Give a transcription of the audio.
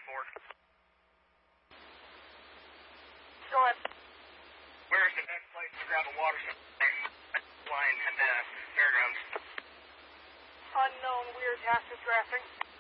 Go ahead. Where's the best place to grab a water supply line at the fairgrounds? Unknown weird taxi traffic.